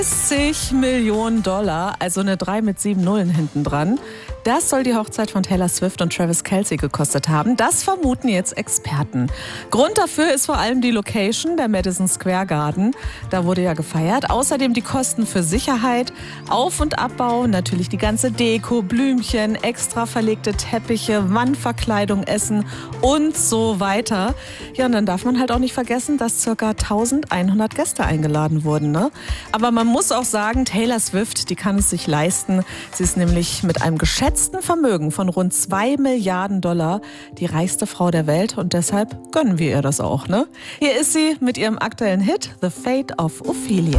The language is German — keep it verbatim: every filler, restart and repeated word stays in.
dreißig Millionen Dollar, also eine drei mit sieben Nullen hinten dran. Das soll die Hochzeit von Taylor Swift und Travis Kelce gekostet haben. Das vermuten jetzt Experten. Grund dafür ist vor allem die Location, der Madison Square Garden. Da wurde ja gefeiert. Außerdem die Kosten für Sicherheit, Auf- und Abbau, natürlich die ganze Deko, Blümchen, extra verlegte Teppiche, Wandverkleidung, Essen und so weiter. Ja, und dann darf man halt auch nicht vergessen, dass ca. eintausendeinhundert Gäste eingeladen wurden, ne? Aber man muss auch sagen, Taylor Swift, die kann es sich leisten. Sie ist nämlich mit einem geschätzten Vermögen von rund zwei Milliarden Dollar die reichste Frau der Welt und deshalb gönnen wir ihr das auch, ne? Hier ist sie mit ihrem aktuellen Hit The Fate of Ophelia.